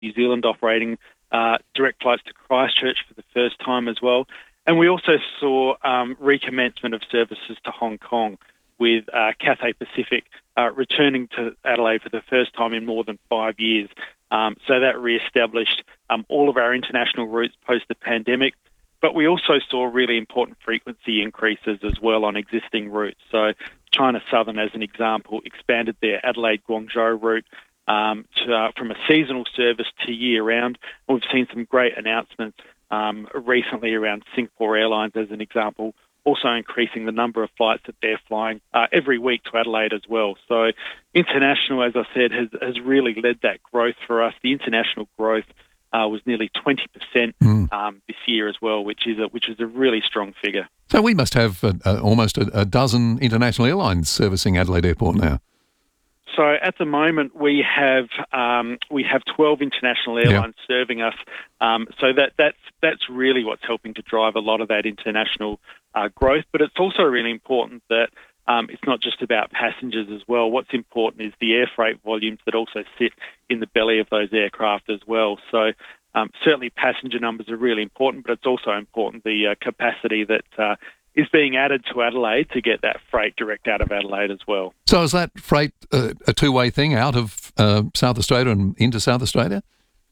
New Zealand operating direct flights to Christchurch for the first time as well. And we also saw recommencement of services to Hong Kong, with Cathay Pacific returning to Adelaide for the first time in more than 5 years. So that re-established all of our international routes post the pandemic. But we also saw really important frequency increases as well on existing routes. So China Southern, as an example, expanded their Adelaide-Guangzhou route from a seasonal service to year-round. And we've seen some great announcements recently around Singapore Airlines, as an example, also increasing the number of flights that they're flying every week to Adelaide as well. So international, as I said, has really led that growth for us. The international growth was nearly 20% this year as well, which is a really strong figure. So we must have almost a dozen international airlines servicing Adelaide Airport now. So at the moment we have 12 international airlines serving us. So that's really what's helping to drive a lot of that international growth. But it's also really important that it's not just about passengers as well. What's important is the air freight volumes that also sit in the belly of those aircraft as well. So certainly passenger numbers are really important, but it's also important the capacity that is being added to Adelaide to get that freight direct out of Adelaide as well. So is that freight a two-way thing out of South Australia and into South Australia?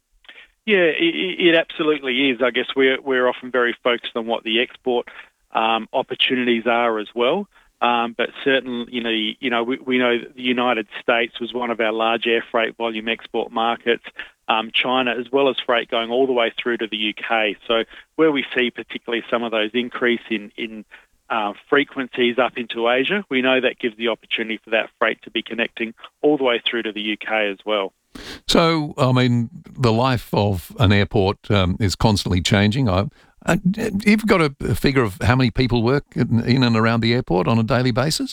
Yeah, it absolutely is. I guess we're often very focused on what the export opportunities are as well. But certainly, we know that the United States was one of our large air freight volume export markets. China, as well as freight going all the way through to the UK. So where we see particularly some of those increase in frequencies up into Asia, we know that gives the opportunity for that freight to be connecting all the way through to the UK as well. So, I mean, the life of an airport is constantly changing. You've got a figure of how many people work in and around the airport on a daily basis?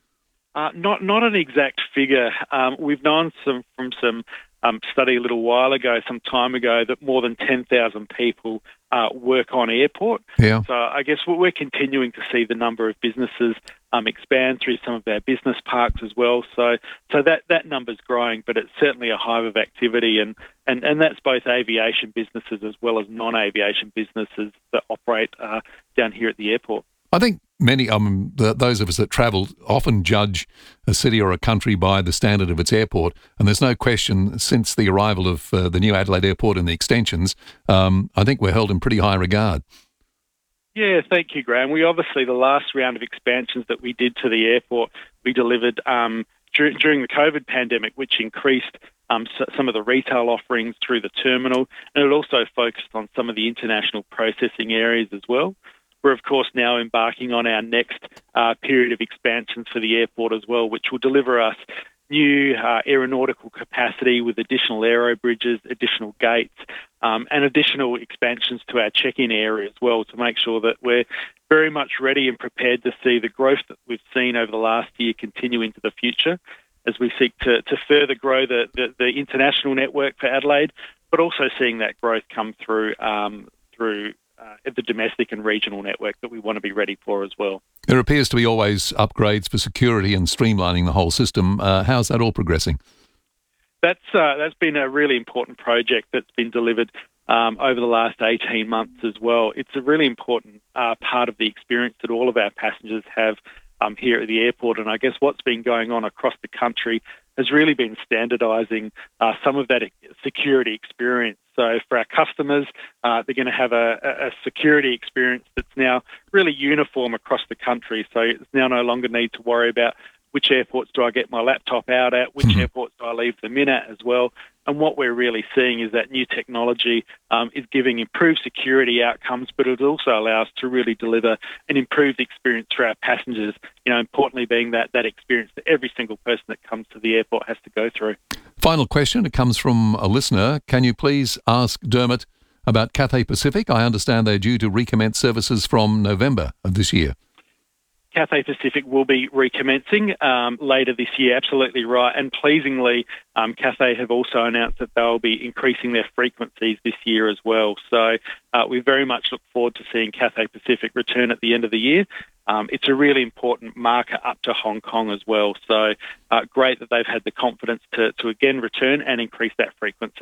Not an exact figure. We've known from some study a little while ago, some time ago, that more than 10,000 people work on airport. Yeah. So I guess we're continuing to see the number of businesses expand through some of our business parks as well. So that number's growing, but it's certainly a hive of activity, and that's both aviation businesses as well as non-aviation businesses that operate down here at the airport. I think many, those of us that travel often judge a city or a country by the standard of its airport, and there's no question since the arrival of the new Adelaide Airport and the extensions, I think we're held in pretty high regard. Yeah, thank you, Graham. We obviously, the last round of expansions that we did to the airport, we delivered during the COVID pandemic, which increased some of the retail offerings through the terminal, and it also focused on some of the international processing areas as well. We're, of course, now embarking on our next period of expansions for the airport as well, which will deliver us new aeronautical capacity with additional aero bridges, additional gates, and additional expansions to our check-in area as well, to make sure that we're very much ready and prepared to see the growth that we've seen over the last year continue into the future as we seek to further grow the international network for Adelaide, but also seeing that growth come through the domestic and regional network that we want to be ready for as well. There appears to be always upgrades for security and streamlining the whole system. How's that all progressing? That's been a really important project that's been delivered over the last 18 months as well. It's a really important part of the experience that all of our passengers have here at the airport, and I guess what's been going on across the country has really been standardising some of that security experience. So for our customers, they're going to have a security experience that's now really uniform across the country. So it's now no longer need to worry about which airports do I get my laptop out at, which airports do I leave them in at as well. And what we're really seeing is that new technology is giving improved security outcomes, but it also allows to really deliver an improved experience for our passengers, importantly being that experience that every single person that comes to the airport has to go through. Final question, it comes from a listener. Can you please ask Dermot about Cathay Pacific? I understand they're due to recommence services from November of this year. Cathay Pacific will be recommencing later this year, absolutely right. And pleasingly, Cathay have also announced that they'll be increasing their frequencies this year as well. So we very much look forward to seeing Cathay Pacific return at the end of the year. It's a really important marker up to Hong Kong as well. So great that they've had the confidence to again return and increase that frequency.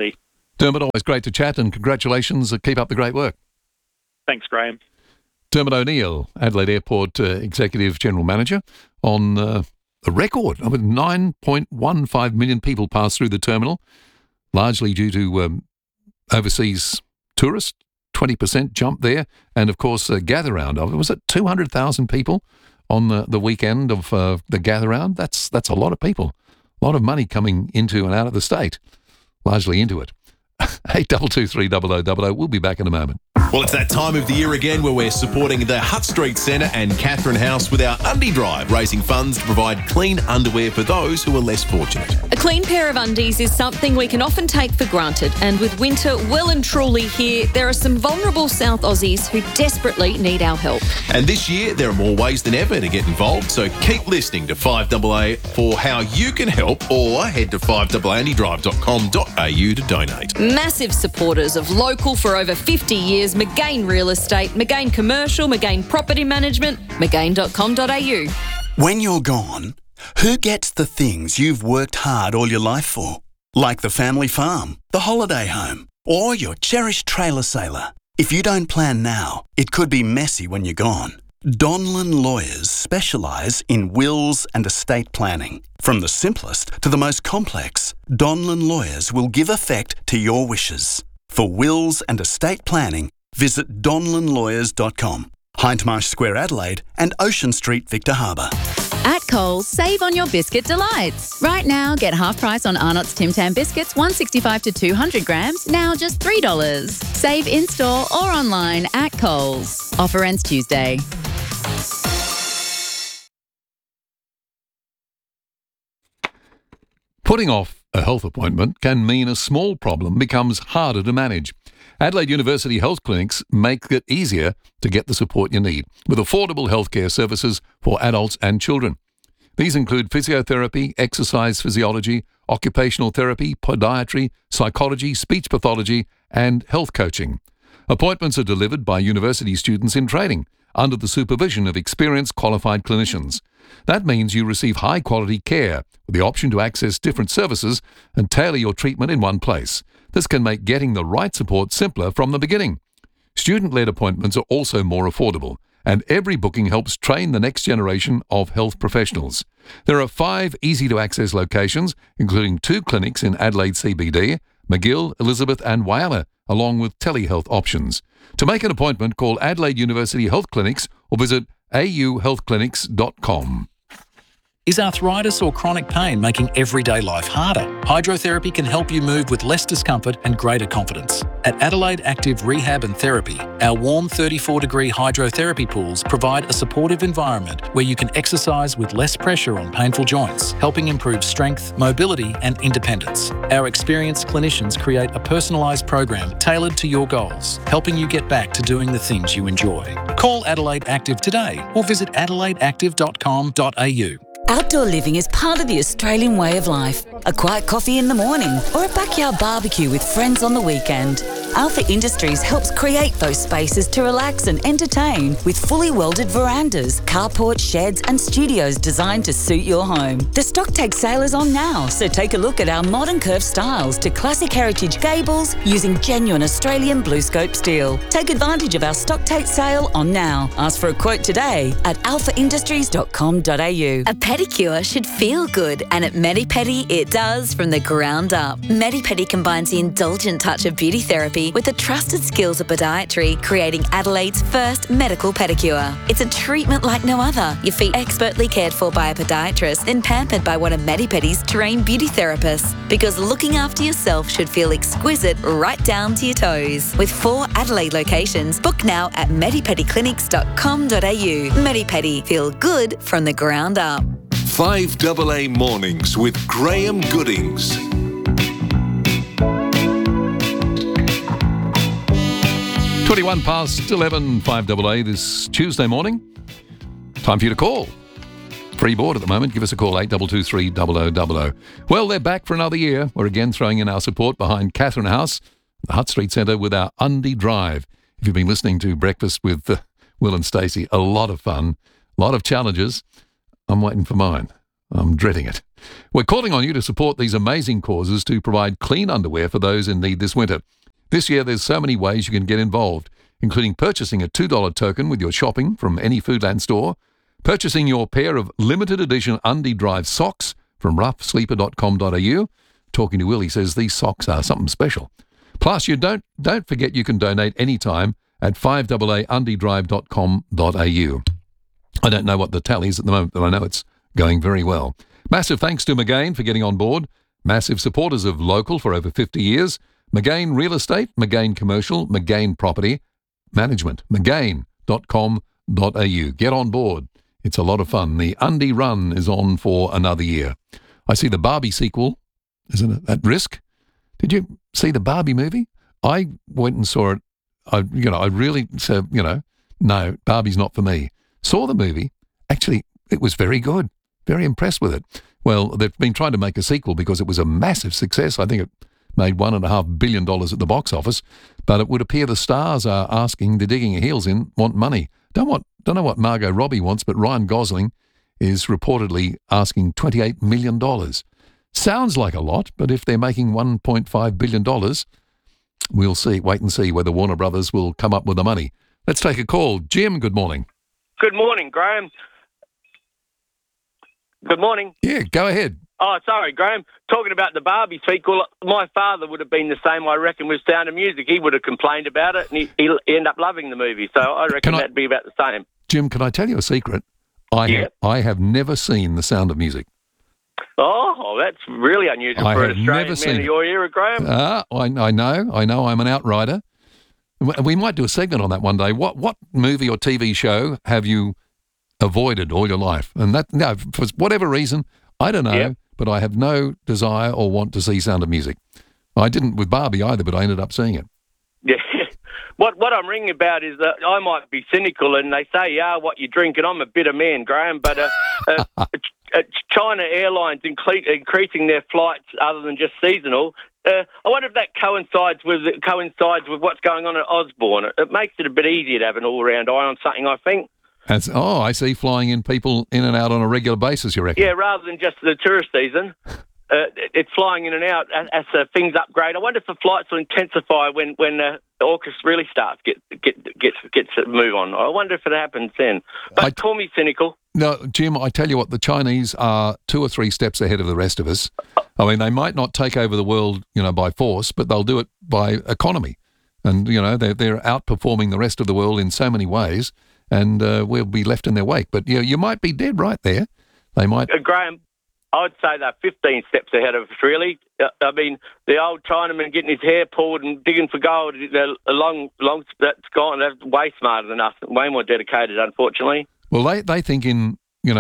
Dermot, always great to chat, and congratulations. Keep up the great work. Thanks, Graham. Dermot O'Neill, Adelaide Airport Executive General Manager, on a record. 9.15 million people passed through the terminal, largely due to overseas tourists. 20% jump there. And, of course, gather round. Was it 200,000 people on the weekend of the gather round? That's a lot of people. A lot of money coming into and out of the state, largely into it. 82230000. We'll be back in a moment. Well, it's that time of the year again where we're supporting the Hutt Street Centre and Catherine House with our Undie Drive, raising funds to provide clean underwear for those who are less fortunate. A clean pair of undies is something we can often take for granted, and with winter well and truly here, there are some vulnerable South Aussies who desperately need our help. And this year, there are more ways than ever to get involved, so keep listening to 5AA for how you can help, or head to 5AAndydrive.com.au to donate. Massive supporters of local for over 50 years, McGain Real Estate, McGain Commercial, McGain Property Management, McGain.com.au. When you're gone, who gets the things you've worked hard all your life for? Like the family farm, the holiday home, or your cherished trailer sailor. If you don't plan now, it could be messy when you're gone. Donlan Lawyers specialise in wills and estate planning. From the simplest to the most complex, Donlan Lawyers will give effect to your wishes. For wills and estate planning, visit donlanlawyers.com, Hindmarsh Square, Adelaide, and Ocean Street, Victor Harbour. At Coles, save on your biscuit delights. Right now, get half price on Arnott's Tim Tam biscuits, 165 to 200 grams, now just $3. Save in-store or online at Coles. Offer ends Tuesday. Putting off a health appointment can mean a small problem becomes harder to manage. Adelaide University Health Clinics make it easier to get the support you need with affordable healthcare services for adults and children. These include physiotherapy, exercise physiology, occupational therapy, podiatry, psychology, speech pathology, and health coaching. Appointments are delivered by university students in training under the supervision of experienced qualified clinicians. That means you receive high-quality care with the option to access different services and tailor your treatment in one place. This can make getting the right support simpler from the beginning. Student-led appointments are also more affordable, and every booking helps train the next generation of health professionals. There are 5 easy-to-access locations, including 2 clinics in Adelaide CBD, McGill, Elizabeth and Whyalla, along with telehealth options. To make an appointment, call Adelaide University Health Clinics or visit auhealthclinics.com. Is arthritis or chronic pain making everyday life harder? Hydrotherapy can help you move with less discomfort and greater confidence. At Adelaide Active Rehab and Therapy, our warm 34-degree hydrotherapy pools provide a supportive environment where you can exercise with less pressure on painful joints, helping improve strength, mobility and independence. Our experienced clinicians create a personalised program tailored to your goals, helping you get back to doing the things you enjoy. Call Adelaide Active today or visit adelaideactive.com.au. Outdoor living is part of the Australian way of life. A quiet coffee in the morning or a backyard barbecue with friends on the weekend. Alpha Industries helps create those spaces to relax and entertain with fully welded verandas, carport, sheds and studios designed to suit your home. The stock take sale is on now, so take a look at our modern curved styles to classic heritage gables using genuine Australian BlueScope steel. Take advantage of our stock take sale on now. Ask for a quote today at alphaindustries.com.au. A pedicure should feel good, and at Medipedi it does from the ground up. Medipedi combines the indulgent touch of beauty therapy with the trusted skills of podiatry, creating Adelaide's first medical pedicure. It's a treatment like no other. Your feet expertly cared for by a podiatrist, then pampered by one of Medipedi's trained beauty therapists. Because looking after yourself should feel exquisite right down to your toes. With 4 Adelaide locations, book now at medipediclinics.com.au. Medipedi, feel good from the ground up. 5AA Mornings with Graham Goodings. Twenty-one past 11, 5AA this Tuesday morning. Time for you to call. Free board at the moment. Give us a call, 82230000. Well, they're back for another year. We're again throwing in our support behind Catherine House, the Hutt Street Centre, with our Undie Drive. If you've been listening to Breakfast with Will and Stacey, a lot of fun, a lot of challenges. I'm waiting for mine. I'm dreading it. We're calling on you to support these amazing causes to provide clean underwear for those in need this winter. This year, there's so many ways you can get involved, including purchasing a $2 token with your shopping from any Foodland store, purchasing your pair of limited edition Undie Drive socks from roughsleeper.com.au. Talking to Will, he says these socks are something special. Plus, you don't forget you can donate anytime at 5AA.undiedrive.com.au. I don't know what the tally is at the moment, but I know it's going very well. Massive thanks to McGain for getting on board. Massive supporters of Local for over 50 years. McGain Real Estate, McGain Commercial, McGain Property Management, McGain.com.au. Get on board. It's a lot of fun. The Undie Run is on for another year. I see the Barbie sequel. Isn't it at risk? Did you see the Barbie movie? I went and saw it. I really said, no, Barbie's not for me. Saw the movie. Actually, it was very good. Very impressed with it. Well, they've been trying to make a sequel because it was a massive success. I think it made $1.5 billion at the box office, but it would appear the stars are asking, they're digging their heels in, want money. Don't know what Margot Robbie wants, but Ryan Gosling is reportedly asking $28 million. Sounds like a lot, but if they're making $1.5 billion, we'll see. Wait and see whether Warner Brothers will come up with the money. Let's take a call. Jim, good morning. Good morning, Graham. Good morning. Yeah, go ahead. Oh, sorry, Graham. Talking about the Barbie sequel, my father would have been the same, I reckon, with Sound of Music. He would have complained about it, and he ended up loving the movie. So I reckon that'd be about the same. Jim, can I tell you a secret? I have never seen The Sound of Music. Oh, that's really unusual for an Australian man of your era, Graham. I know. I'm an outrider. We might do a segment on that one day. What movie or TV show have you avoided all your life? And for whatever reason, I don't know, but I have no desire or want to see Sound of Music. I didn't with Barbie either, but I ended up seeing it. Yeah. What I'm ringing about is that I might be cynical, and they say, what you drink, and I'm a bitter man, Graham, but China Airlines increasing their flights other than just seasonal. I wonder if that coincides with what's going on at Osborne. It makes it a bit easier to have an all-round eye on something, I think. I see flying in people in and out on a regular basis, you reckon? Yeah, rather than just the tourist season. It's flying in and out as things upgrade. I wonder if the flights will intensify when the AUKUS really starts gets a move on. I wonder if it happens then. But call me cynical. No, Jim, I tell you what, the Chinese are 2 or 3 steps ahead of the rest of us. I mean, they might not take over the world, by force, but they'll do it by economy. And, they're outperforming the rest of the world in so many ways, and we'll be left in their wake. But, you might be dead right there. They might... Graham, I'd say they're 15 steps ahead of us, really. I mean, the old Chinaman getting his hair pulled and digging for gold, that's gone. They're way smarter than us, way more dedicated, unfortunately. Well, they think in,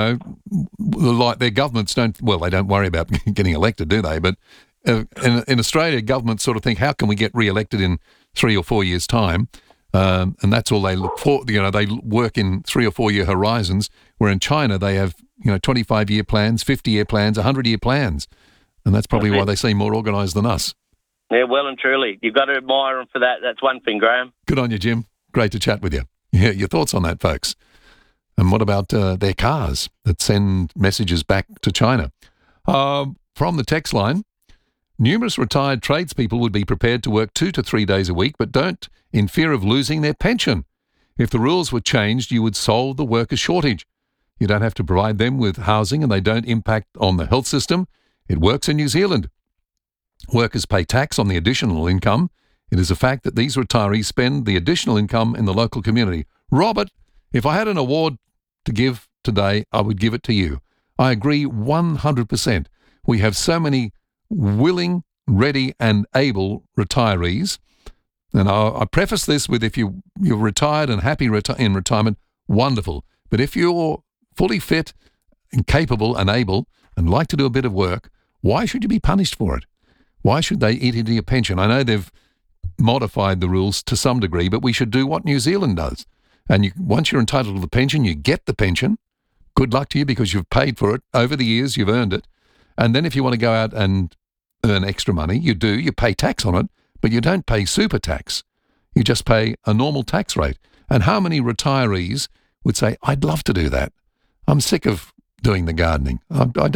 like their governments they don't worry about getting elected, do they? But in Australia, governments sort of think, how can we get re-elected in 3 or 4 years' time? And that's all they look for. They work in 3 or 4 year horizons, where in China they have 25-year plans, 50-year plans, 100-year plans. And that's probably why they seem more organised than us. Yeah, well and truly. You've got to admire them for that. That's one thing, Graham. Good on you, Jim. Great to chat with you. Yeah, your thoughts on that, folks? And what about their cars that send messages back to China? From the text line, numerous retired tradespeople would be prepared to work 2 to 3 days a week, but don't in fear of losing their pension. If the rules were changed, you would solve the worker shortage. You don't have to provide them with housing, and they don't impact on the health system. It works in New Zealand. Workers pay tax on the additional income. It is a fact that these retirees spend the additional income in the local community. Robert, if I had an award to give today, I would give it to you. I agree 100%. We have so many willing, ready and able retirees. And I preface this with, if you're retired and happy in retirement, wonderful. But if you're fully fit and capable and able and like to do a bit of work, why should you be punished for it? Why should they eat into your pension? I know they've modified the rules to some degree, but we should do what New Zealand does. And once you're entitled to the pension, you get the pension. Good luck to you, because you've paid for it. Over the years, you've earned it. And then if you want to go out and earn extra money, you do. You pay tax on it, but you don't pay super tax. You just pay a normal tax rate. And how many retirees would say, I'd love to do that. I'm sick of doing the gardening. I don't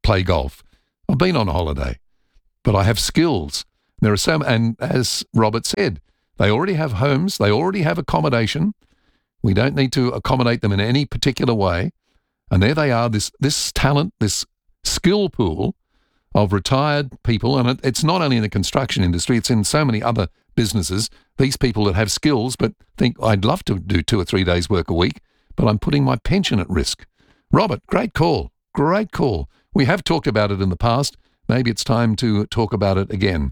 play golf. I've been on holiday, but I have skills. There are and as Robert said, they already have homes, they already have accommodation. We don't need to accommodate them in any particular way. And there they are, this talent, this skill pool of retired people. And it's not only in the construction industry, it's in so many other businesses. These people that have skills but think, I'd love to do 2 or 3 days work a week, but I'm putting my pension at risk. Robert, great call. Great call. We have talked about it in the past. Maybe it's time to talk about it again.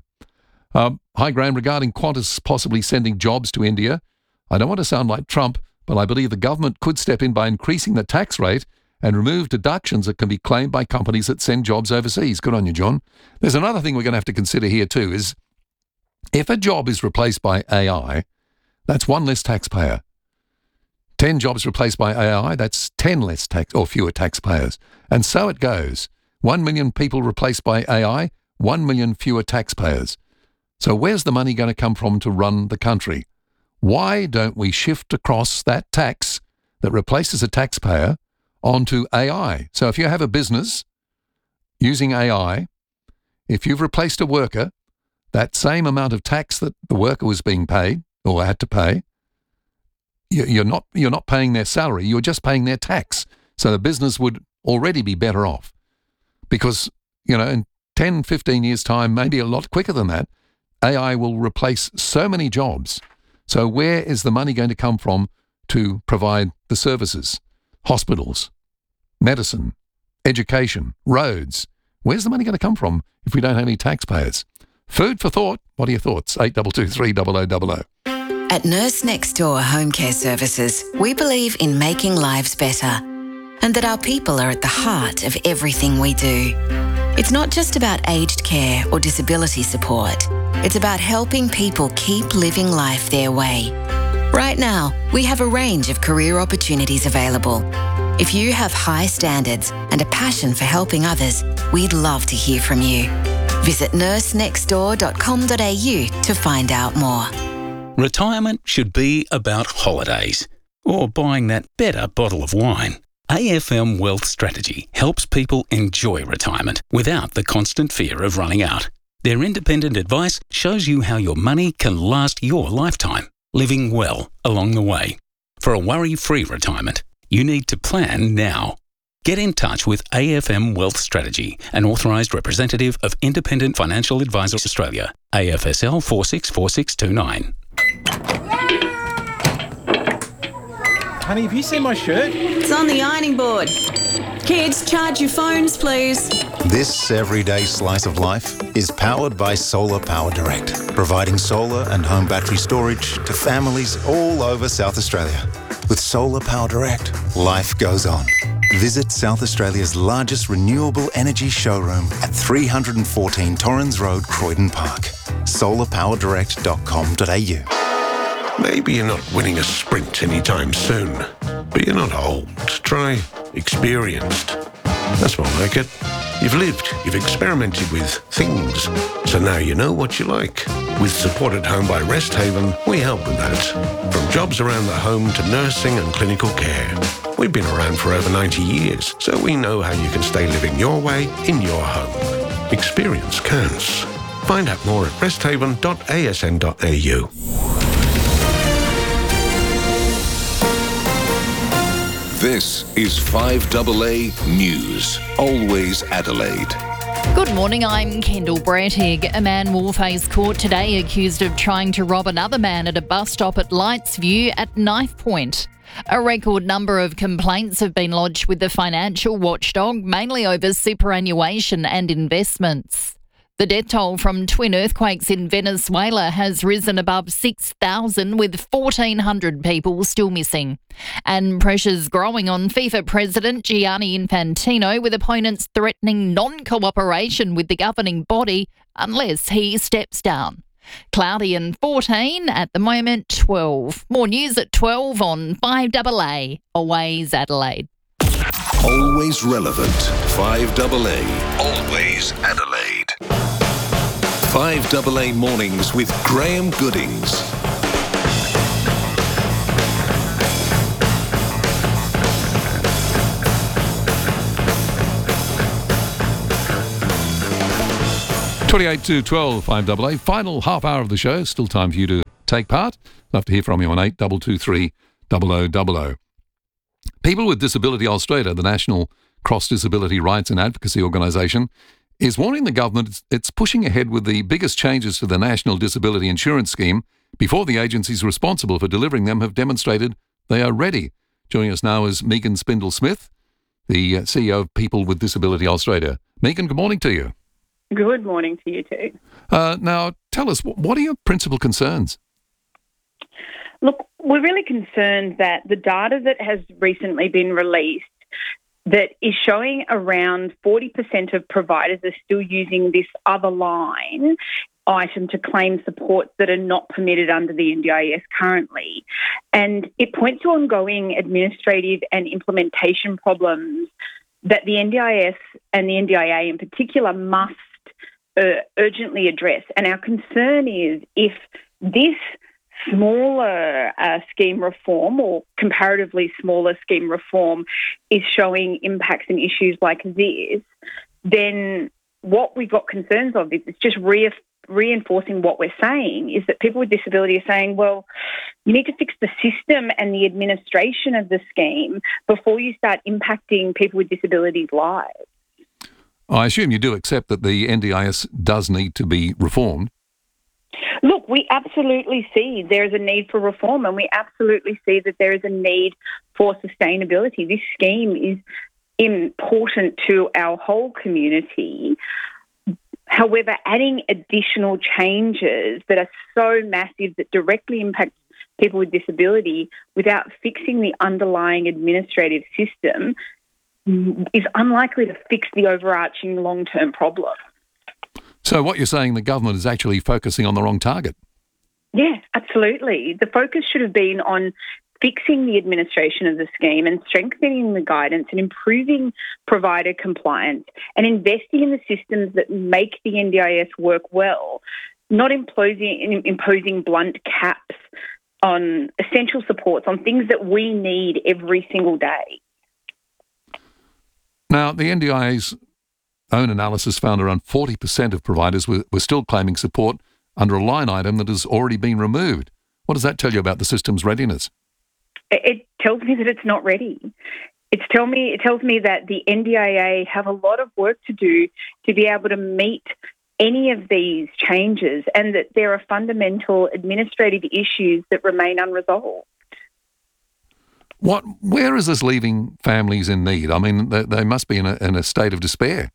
Hi, Graham. Regarding Qantas possibly sending jobs to India, I don't want to sound like Trump, but I believe the government could step in by increasing the tax rate and remove deductions that can be claimed by companies that send jobs overseas. Good on you, John. There's another thing we're going to have to consider here too, is if a job is replaced by AI, that's 1 less taxpayer. 10 jobs replaced by AI, that's 10 less tax or fewer taxpayers. And so it goes. 1 million people replaced by AI, 1 million fewer taxpayers. So where's the money going to come from to run the country? Why don't we shift across that tax that replaces a taxpayer onto AI? So if you have a business using AI, if you've replaced a worker, that same amount of tax that the worker was being paid or had to pay, you're not paying their salary, you're just paying their tax. So the business would already be better off. Because, in 10, 15 years' time, maybe a lot quicker than that, AI will replace so many jobs. So where is the money going to come from to provide the services? Hospitals, medicine, education, roads. Where's the money going to come from if we don't have any taxpayers? Food for thought. What are your thoughts? 8223 0000. At Nurse Next Door Home Care Services, we believe in making lives better and that our people are at the heart of everything we do. It's not just about aged care or disability support. It's about helping people keep living life their way. Right now, we have a range of career opportunities available. If you have high standards and a passion for helping others, we'd love to hear from you. Visit nursenextdoor.com.au to find out more. Retirement should be about holidays or buying that better bottle of wine. AFM Wealth Strategy helps people enjoy retirement without the constant fear of running out. Their independent advice shows you how your money can last your lifetime, living well along the way. For a worry-free retirement, you need to plan now. Get in touch with AFM Wealth Strategy, an authorised representative of Independent Financial Advisors Australia, AFSL 464629. Honey, have you seen my shirt? It's on the ironing board. Kids, charge your phones, please. This everyday slice of life is powered by Solar Power Direct, providing solar and home battery storage to families all over South Australia. With Solar Power Direct, life goes on. Visit South Australia's largest renewable energy showroom at 314 Torrens Road, Croydon Park. solarpowerdirect.com.au. Maybe you're not winning a sprint anytime soon, but you're not old. Try experienced. That's more like it. You've lived, you've experimented with things, so now you know what you like. With support at home by Rest Haven, we help with that. From jobs around the home to nursing and clinical care. We've been around for over 90 years, so we know how you can stay living your way in your home. Experience counts. Find out more at resthaven.asn.au. This is 5AA News, always Adelaide. Good morning, I'm Kendall Brattig. A man will face court today accused of trying to rob another man at a bus stop at Lightsview at Knife Point. A record number of complaints have been lodged with the financial watchdog, mainly over superannuation and investments. The death toll from twin earthquakes in Venezuela has risen above 6,000, with 1,400 people still missing. And pressures growing on FIFA President Gianni Infantino, with opponents threatening non-cooperation with the governing body unless he steps down. Cloudy and 14, at the moment 12. More news at 12 on 5AA, always Adelaide. Always relevant. 5AA, always Adelaide. 5AA Mornings with Graham Goodings. 28 to 12, 5AA. Final half hour of the show. Still time for you to take part. Love to hear from you on 8223 0000. People with Disability Australia, the National Cross Disability Rights and Advocacy Organisation, is warning the government it's pushing ahead with the biggest changes to the National Disability Insurance Scheme before the agencies responsible for delivering them have demonstrated they are ready. Joining us now is Megan Spindle-Smith, the CEO of People with Disability Australia. Megan, good morning to you. Good morning to you too. Now, tell us, what are your principal concerns? Look, we're really concerned that the data that has recently been released that is showing around 40% of providers are still using this other line item to claim supports that are not permitted under the NDIS currently. And it points to ongoing administrative and implementation problems that the NDIS and the NDIA in particular must urgently address. And our concern is if this smaller scheme reform or comparatively smaller scheme reform is showing impacts and issues like this, then what we've got concerns of is it's just reinforcing what we're saying, is that people with disability are saying, well, you need to fix the system and the administration of the scheme before you start impacting people with disabilities' lives. I assume you do accept that the NDIS does need to be reformed. Look, we absolutely see there is a need for reform, and we absolutely see that there is a need for sustainability. This scheme is important to our whole community. However, adding additional changes that are so massive that directly impact people with disability without fixing the underlying administrative system is unlikely to fix the overarching long-term problem. So what you're saying, the government is actually focusing on the wrong target? Yeah, absolutely. The focus should have been on fixing the administration of the scheme and strengthening the guidance and improving provider compliance and investing in the systems that make the NDIS work well, not imposing blunt caps on essential supports, on things that we need every single day. Now, the NDIA's own analysis found around 40% of providers were still claiming support under a line item that has already been removed. What does that tell you about the system's readiness? It tells me that it's not ready. It tells me that the NDIA have a lot of work to do to be able to meet any of these changes, and that there are fundamental administrative issues that remain unresolved. Where is this leaving families in need? I mean, they must be in a state of despair.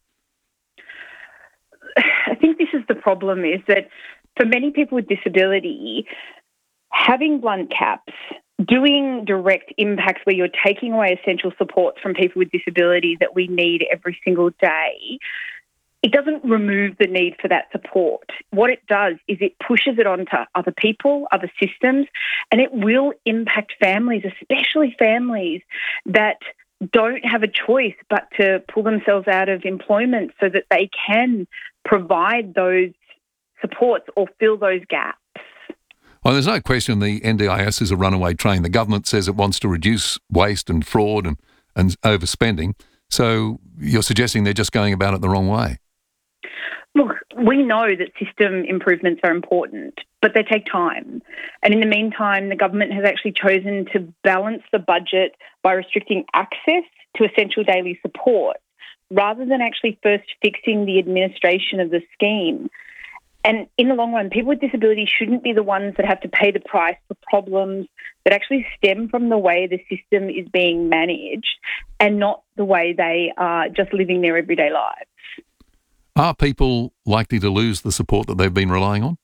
I think this is the problem, is that for many people with disability, having blunt caps, doing direct impacts where you're taking away essential supports from people with disability that we need every single day, it doesn't remove the need for that support. What it does is it pushes it onto other people, other systems, and it will impact families, especially families that don't have a choice but to pull themselves out of employment so that they can provide those supports or fill those gaps. Well, there's no question the NDIS is a runaway train. The government says it wants to reduce waste and fraud and overspending. So you're suggesting they're just going about it the wrong way? Look, we know that system improvements are important, but they take time. And in the meantime, the government has actually chosen to balance the budget by restricting access to essential daily support rather than actually first fixing the administration of the scheme. And in the long run, people with disability shouldn't be the ones that have to pay the price for problems that actually stem from the way the system is being managed and not the way they are just living their everyday lives. Are people likely to lose the support that they've been relying on?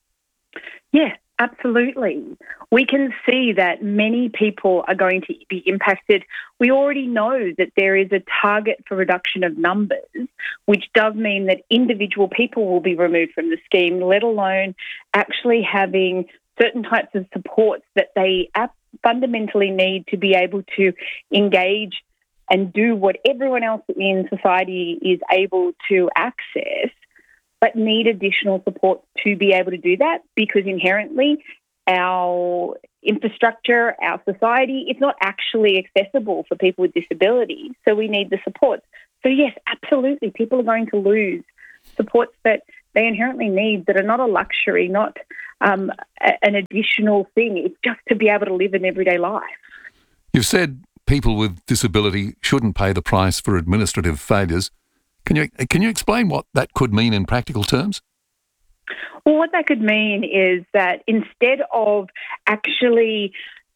Yeah, absolutely. We can see that many people are going to be impacted. We already know that there is a target for reduction of numbers, which does mean that individual people will be removed from the scheme, let alone actually having certain types of supports that they fundamentally need to be able to engage and do what everyone else in society is able to access, but need additional support to be able to do that, because inherently our infrastructure, our society, it's not actually accessible for people with disabilities. So we need the support. So yes, absolutely, people are going to lose supports that they inherently need that are not a luxury, not an additional thing. It's just to be able to live an everyday life. You've said people with disability shouldn't pay the price for administrative failures. Can you explain what that could mean in practical terms? Well, what that could mean is that instead of actually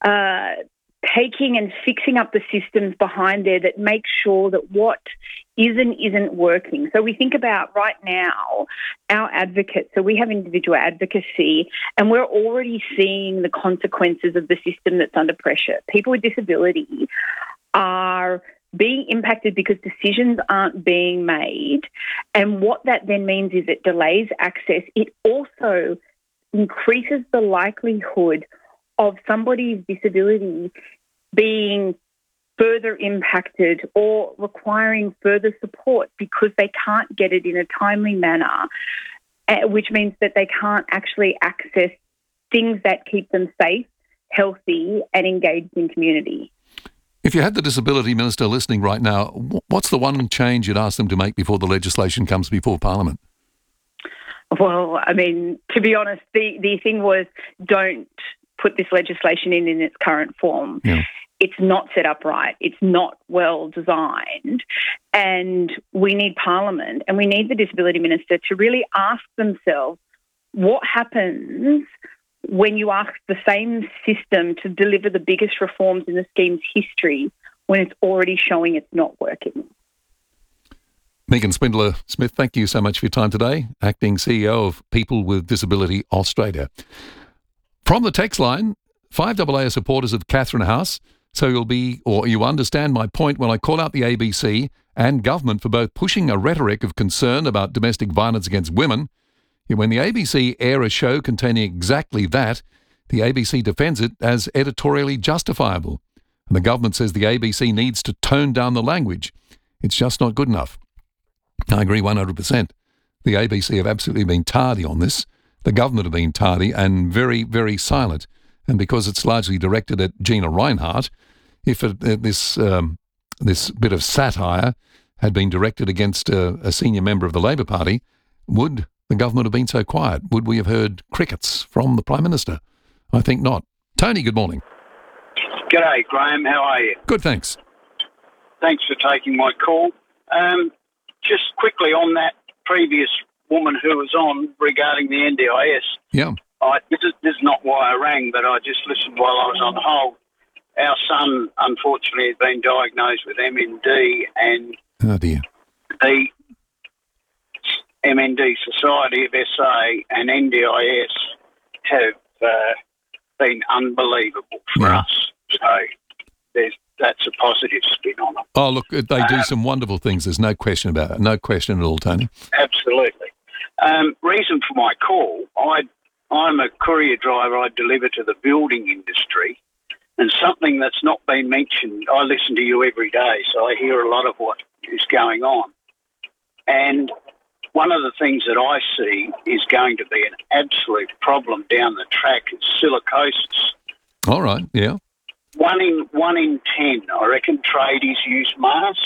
taking and fixing up the systems behind there that make sure that what isn't working. So we think about right now our advocates. So we have individual advocacy and we're already seeing the consequences of the system that's under pressure. People with disability are being impacted because decisions aren't being made. And what that then means is it delays access. It also increases the likelihood of somebody's disability being further impacted or requiring further support because they can't get it in a timely manner, which means that they can't actually access things that keep them safe, healthy and engaged in community. If you had the Disability Minister listening right now, what's the one change you'd ask them to make before the legislation comes before Parliament? Well, I mean, to be honest, the thing was don't put this legislation in its current form. Yeah. It's not set up right. It's not well designed. And we need Parliament and we need the Disability Minister to really ask themselves what happens when you ask the same system to deliver the biggest reforms in the scheme's history when it's already showing it's not working. Megan Spindler-Smith, thank you so much for your time today, Acting CEO of People with Disability Australia. From the text line, 5AA are supporters of Catherine House, so you understand my point when I call out the ABC and government for both pushing a rhetoric of concern about domestic violence against women. When the ABC air a show containing exactly that, the ABC defends it as editorially justifiable. And the government says the ABC needs to tone down the language. It's just not good enough. I agree 100%. The ABC have absolutely been tardy on this. The government have been tardy and very, very silent. And because it's largely directed at Gina Rinehart, if this bit of satire had been directed against a senior member of the Labor Party, would the government have been so quiet? Would we have heard crickets from the Prime Minister? I think not. Tony, good morning. G'day, Graham. How are you? Good, thanks. Thanks for taking my call. Just quickly on that previous woman who was on regarding the NDIS. Yeah. This is not why I rang, but I just listened while I was on hold. Our son, unfortunately, has been diagnosed with MND, and dear. The MND Society of SA and NDIS have been unbelievable for us. So that's a positive spin on it. Oh, look, they do some wonderful things. There's no question about it. No question at all, Tony. Absolutely. Reason for my call, I'm a courier driver. I deliver to the building industry. And something that's not been mentioned, I listen to you every day, so I hear a lot of what is going on. And one of the things that I see is going to be an absolute problem down the track is silicosis. All right, yeah. 1 in 10, I reckon, tradies use masks.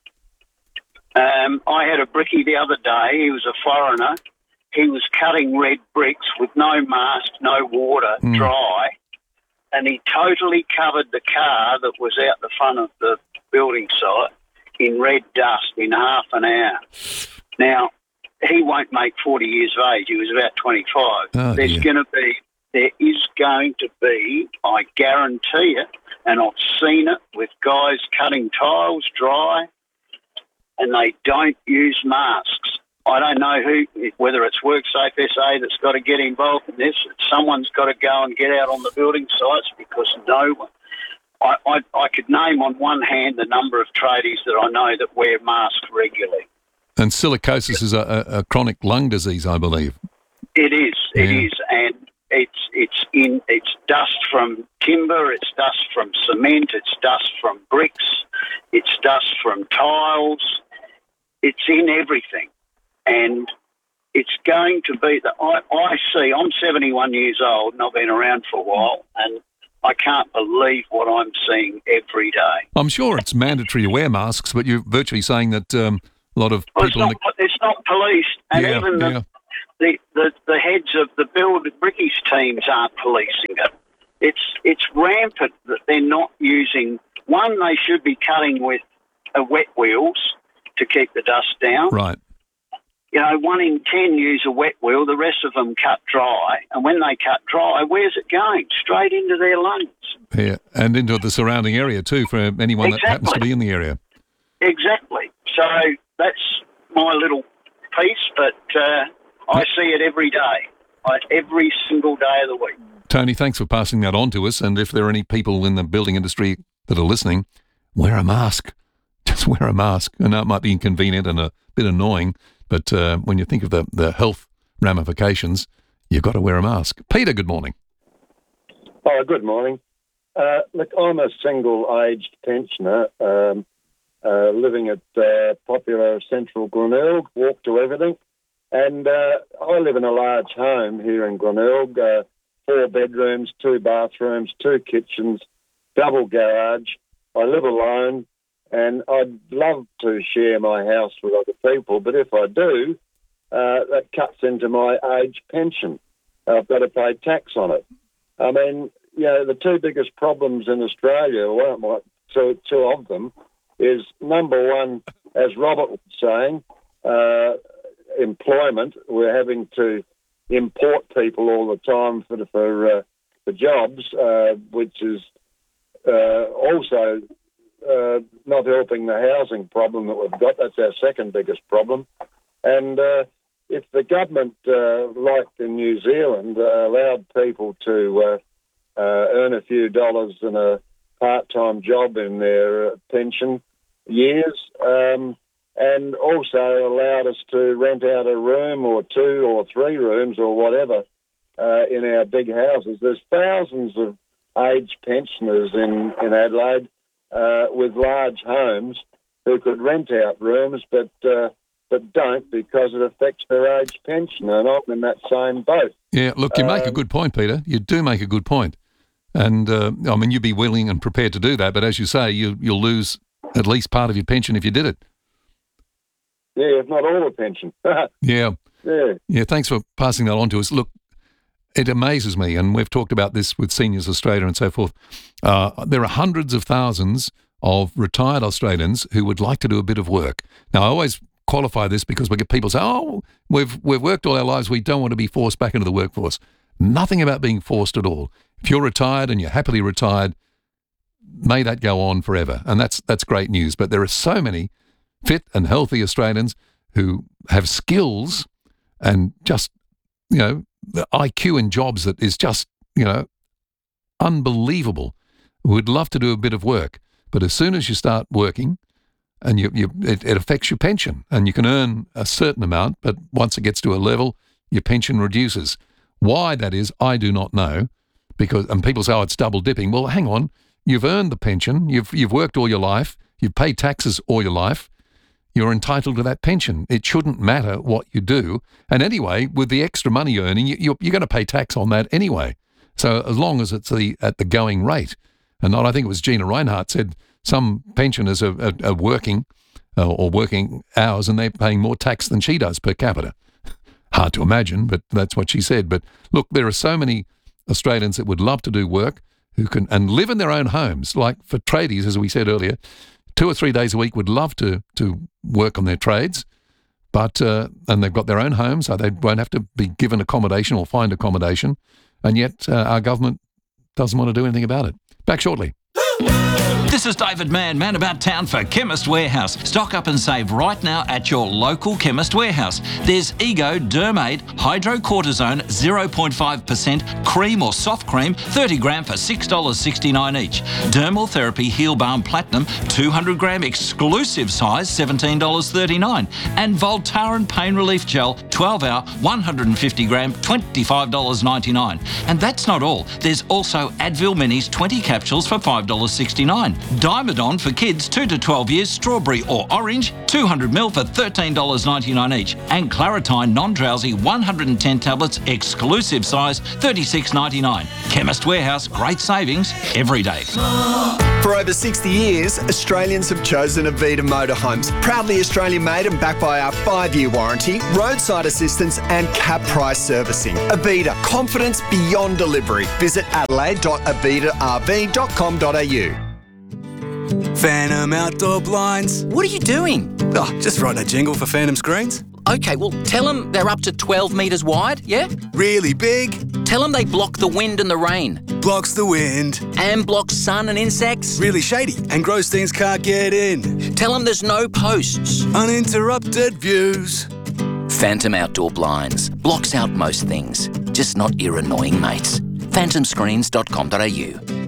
I had a brickie the other day. He was a foreigner. He was cutting red bricks with no mask, no water, dry, and he totally covered the car that was out the front of the building site in red dust in half an hour. Now, he won't make 40 years of age. He was about 25. There is going to be, I guarantee it, and I've seen it with guys cutting tiles dry, and they don't use masks. I don't know whether it's WorkSafe SA that's got to get involved in this. Someone's got to go and get out on the building sites because no one. I could name on one hand the number of tradies that I know that wear masks regularly. And silicosis is a chronic lung disease, I believe. It is. Yeah. It is, and it's dust from timber, it's dust from cement, it's dust from bricks, it's dust from tiles. It's in everything. And it's going to be I'm 71 years old and I've been around for a while, and I can't believe what I'm seeing every day. I'm sure it's mandatory to wear masks, but you're virtually saying that a lot of people... It's not policed, and the heads of the Brickies teams aren't policing it. It's rampant that they're not using. One, they should be cutting with wet wheels to keep the dust down. Right. 1 in 10 use a wet wheel. The rest of them cut dry. And when they cut dry, where's it going? Straight into their lungs. Yeah, and into the surrounding area too for anyone that happens to be in the area. Exactly. So that's my little piece, but I see it every day, every single day of the week. Tony, thanks for passing that on to us. And if there are any people in the building industry that are listening, wear a mask. Just wear a mask. I know it might be inconvenient and a bit annoying, but when you think of the health ramifications, you've got to wear a mask. Peter, good morning. Oh, good morning. Look, I'm a single-aged pensioner living at popular central Glenelg, walk to everything. And I live in a large home here in Glenelg, 4 bedrooms, 2 bathrooms, 2 kitchens, double garage. I live alone, and I'd love to share my house with other people, but if I do, that cuts into my age pension. I've got to pay tax on it. I mean, the 2 biggest problems in Australia, well, 2 of them, is number 1, as Robert was saying, employment. We're having to import people all the time for jobs, which is also not helping the housing problem that we've got. That's our second biggest problem. And if the government, like in New Zealand, allowed people to earn a few dollars in a part-time job in their pension years, and also allowed us to rent out a room or 2 or 3 rooms or whatever in our big houses. There's thousands of aged pensioners in Adelaide with large homes who could rent out rooms but don't because it affects their age pension, and I'm in that same boat. Yeah, look, you make a good point, Peter. You do make a good point. And, I mean, you'd be willing and prepared to do that, but as you say, you'll lose at least part of your pension if you did it. Yeah, if not all the pension. Yeah. Yeah, thanks for passing that on to us. Look, it amazes me, and we've talked about this with Seniors Australia and so forth. There are hundreds of thousands of retired Australians who would like to do a bit of work. Now, I always qualify this because we get people say, oh, we've worked all our lives, we don't want to be forced back into the workforce. Nothing about being forced at all. If you're retired and you're happily retired, may that go on forever. And that's great news. But there are so many fit and healthy Australians who have skills and just, the IQ in jobs that is just, unbelievable, who would love to do a bit of work. But as soon as you start working, and it affects your pension, and you can earn a certain amount, but once it gets to a level, your pension reduces. Why that is, I do not know, and people say, oh, it's double dipping. Well, hang on, you've earned the pension, you've worked all your life, you've paid taxes all your life, you're entitled to that pension. It shouldn't matter what you do. And anyway, with the extra money you're earning, you're going to pay tax on that anyway. So as long as it's at the going rate, and I think it was Gina Reinhardt said some pensioners are working or working hours and they're paying more tax than she does per capita. Hard to imagine, but that's what she said. But look, there are so many Australians that would love to do work who can and live in their own homes. Like for tradies, as we said earlier, 2 or 3 days a week would love to work on their trades, but and they've got their own homes, so they won't have to be given accommodation or find accommodation, and yet our government doesn't want to do anything about it. Back shortly. This is David Mann, Man About Town for Chemist Warehouse. Stock up and save right now at your local Chemist Warehouse. There's Ego Dermade Hydrocortisone 0.5% cream or soft cream, 30 gram for $6.69 each. Dermal Therapy Heal Balm Platinum 200 gram exclusive size, $17.39. And Voltaren Pain Relief Gel 12 hour 150 gram, $25.99. And that's not all. There's also Advil Minis 20 capsules for $5.69. Dimedon for kids 2 to 12 years, strawberry or orange, 200ml for $13.99 each. And Claritine non-drowsy 110 tablets, exclusive size, $36.99. Chemist Warehouse, great savings every day. For over 60 years, Australians have chosen Avita Motorhomes. Proudly Australian made and backed by our 5-year warranty, roadside assistance and cap price servicing. Avita, confidence beyond delivery. Visit adelaide.avitarv.com.au. Phantom Outdoor Blinds. What are you doing? Oh, just writing a jingle for Phantom Screens. Okay, well, tell them they're up to 12 metres wide, yeah? Really big. Tell them they block the wind and the rain. Blocks the wind. And blocks sun and insects. Really shady, and gross things can't get in. Tell them there's no posts. Uninterrupted views. Phantom Outdoor Blinds. Blocks out most things, just not your annoying mates. phantomscreens.com.au.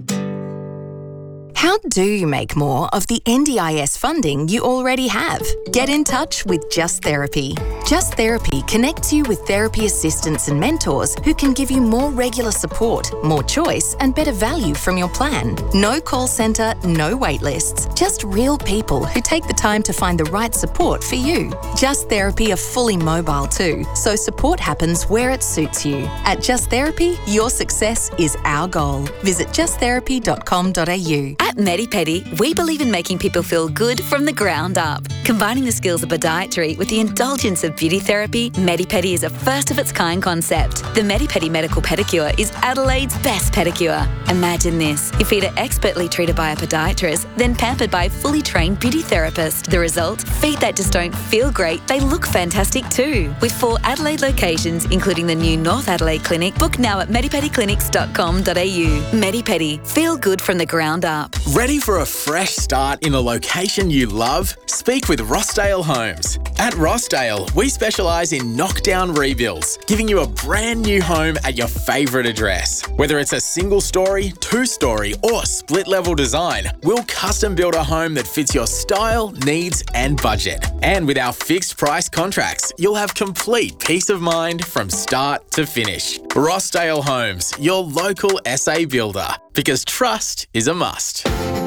How do you make more of the NDIS funding you already have? Get in touch with Just Therapy. Just Therapy connects you with therapy assistants and mentors who can give you more regular support, more choice, and better value from your plan. No call centre, no wait lists, just real people who take the time to find the right support for you. Just Therapy are fully mobile too, so support happens where it suits you. At Just Therapy, your success is our goal. Visit justtherapy.com.au. At MediPedi, we believe in making people feel good from the ground up. Combining the skills of podiatry with the indulgence of beauty therapy, MediPedi is a first-of-its-kind concept. The MediPedi Medical Pedicure is Adelaide's best pedicure. Imagine this, your feet are expertly treated by a podiatrist, then pampered by a fully trained beauty therapist. The result? Feet that just don't feel great, they look fantastic too. With 4 Adelaide locations, including the new North Adelaide Clinic, book now at medipediclinics.com.au. MediPedi, feel good from the ground up. Ready for a fresh start in the location you love? Speak with Rossdale Homes. At Rossdale, we specialise in knockdown rebuilds, giving you a brand new home at your favourite address. Whether it's a single story, 2-story or split level design, we'll custom build a home that fits your style, needs and budget. And with our fixed price contracts, you'll have complete peace of mind from start to finish. Rossdale Homes, your local SA builder, because trust is a must.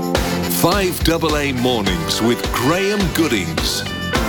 5AA Mornings with Graham Goodings.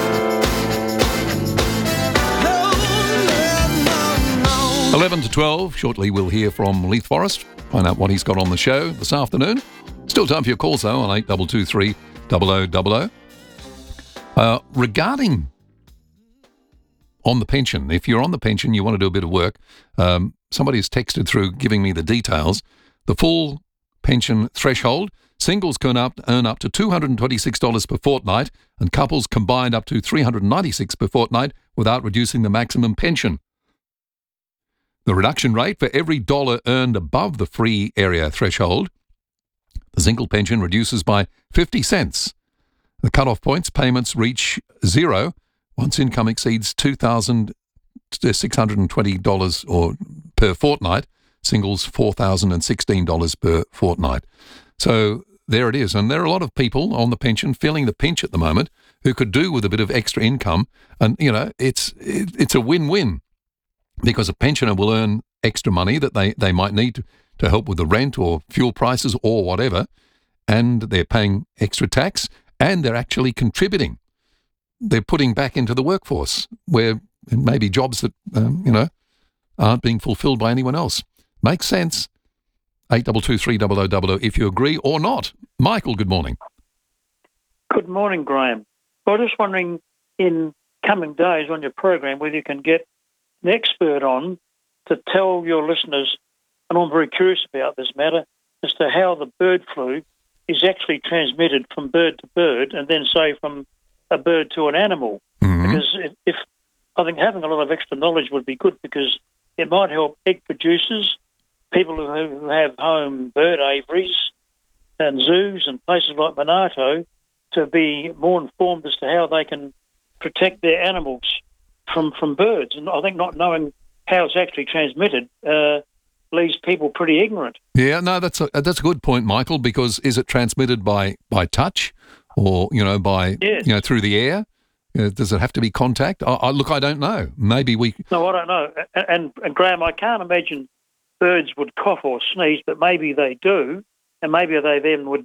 11 to 12. Shortly we'll hear from Leith Forrest, find out what he's got on the show this afternoon. Still time for your calls though on 8223 0000. Regarding on the pension, if you're on the pension, you want to do a bit of work, somebody has texted through giving me the details. The full pension threshold, singles can earn up to $226 per fortnight and couples combined up to $396 per fortnight without reducing the maximum pension. The reduction rate for every dollar earned above the free area threshold, the single pension reduces by 50 cents. The cut-off points payments reach zero once income exceeds $2,620 or per fortnight, singles $4,016 per fortnight. So there it is. And there are a lot of people on the pension feeling the pinch at the moment who could do with a bit of extra income. And, you know, it's a win-win because a pensioner will earn extra money that they might need to help with the rent or fuel prices or whatever. And they're paying extra tax and they're actually contributing. They're putting back into the workforce where it may be jobs that, aren't being fulfilled by anyone else. Makes sense. 8223 if you agree or not. Michael, good morning. Good morning, Graham. I was just wondering, in coming days on your program, whether you can get an expert on to tell your listeners, and I'm very curious about this matter, as to how the bird flu is actually transmitted from bird to bird and then, say, from a bird to an animal. Mm-hmm. Because if I think having a lot of extra knowledge would be good because it might help egg producers, people who have home bird aviaries and zoos and places like Monarto to be more informed as to how they can protect their animals from birds. And I think not knowing how it's actually transmitted leaves people pretty ignorant. Yeah, no, that's a good point, Michael, because is it transmitted by touch or, by, yes. Through the air? Does it have to be contact? Look, I don't know. Maybe we... No, I don't know. And Graham, I can't imagine birds would cough or sneeze, but maybe they do, and maybe they then would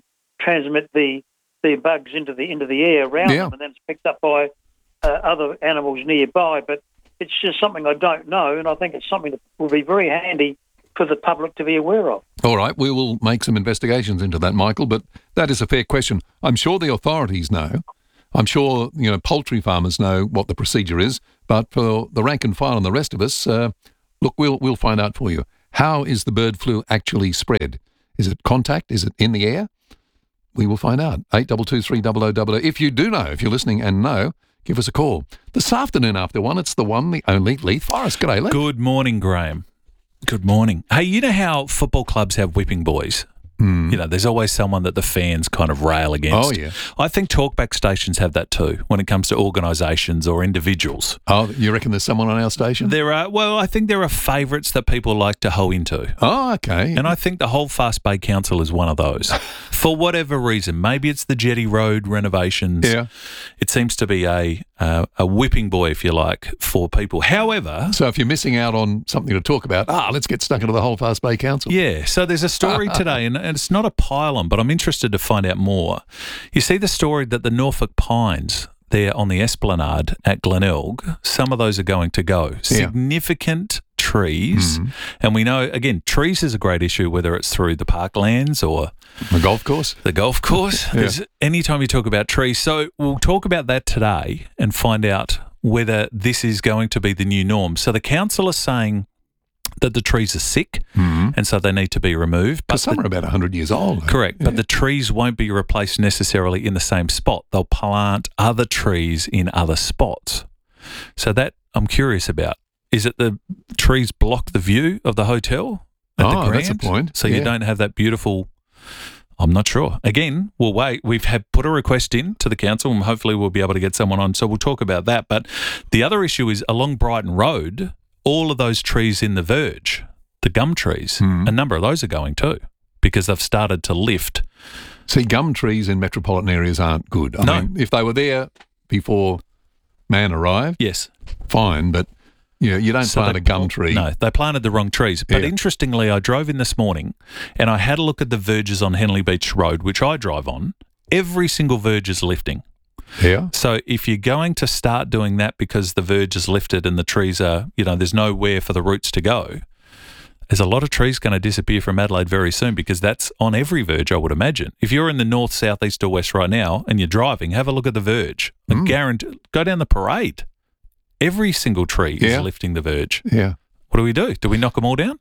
transmit the bugs into the air around them, and then it's picked up by other animals nearby. But it's just something I don't know, and I think it's something that will be very handy for the public to be aware of. All right, we will make some investigations into that, Michael, but that is a fair question. I'm sure the authorities know. I'm sure, poultry farmers know what the procedure is, but for the rank and file and the rest of us, look, we'll find out for you. How is the bird flu actually spread? Is it contact? Is it in the air? We will find out. 8223 0000. If you do know, if you're listening and know, give us a call. This afternoon after 1, it's the one, the only Leith Forrest. G'day, Leith. Good morning, Graham. Good morning. Hey, you know how football clubs have whipping boys? There's always someone that the fans kind of rail against. Oh, yeah. I think talkback stations have that too when it comes to organisations or individuals. Oh, you reckon there's someone on our station? I think there are favourites that people like to hoe into. Oh, okay. And I think the Holdfast Bay Council is one of those. For whatever reason, maybe it's the Jetty Road renovations. Yeah. It seems to be a whipping boy, if you like, for people. However... So if you're missing out on something to talk about, let's get stuck into the Holdfast Bay Council. Yeah, so there's a story today, and it's not a pile-on, but I'm interested to find out more. You see the story that the Norfolk Pines, there on the Esplanade at Glenelg, some of those are going to go. Yeah. Significant trees, and we know, again, trees is a great issue, whether it's through the parklands or... The golf course. The golf course. Yeah. Anytime you talk about trees. So we'll talk about that today and find out whether this is going to be the new norm. So the council is saying that the trees are sick and so they need to be removed. But some are about 100 years old. Correct. But the trees won't be replaced necessarily in the same spot. They'll plant other trees in other spots. So that I'm curious about. Is it the trees block the view of the hotel at the Grand? That's a point. So you don't have that beautiful... I'm not sure. Again, we'll wait. We've put a request in to the council and hopefully we'll be able to get someone on. So we'll talk about that. But the other issue is along Brighton Road, all of those trees in the verge, the gum trees, a number of those are going too because they've started to lift. See, gum trees in metropolitan areas aren't good. I mean, if they were there before man arrived, yes, fine, but you don't plant a gum tree. No, they planted the wrong trees. But interestingly, I drove in this morning and I had a look at the verges on Henley Beach Road, which I drive on. Every single verge is lifting. Yeah. So if you're going to start doing that because the verge is lifted and the trees are, there's nowhere for the roots to go, there's a lot of trees going to disappear from Adelaide very soon because that's on every verge, I would imagine. If you're in the north, south, east or west right now and you're driving, have a look at the verge. I guarantee, go down the parade. Every single tree is lifting the verge. Yeah. What do? Do we knock them all down?